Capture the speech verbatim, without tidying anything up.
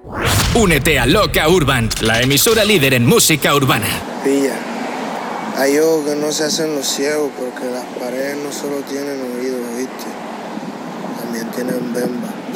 Únete a Loca Urban, la emisora líder en música urbana. Pilla, hay ojos que no se hacen los ciegos porque las paredes no solo tienen oídos, ¿viste? También tienen bemba.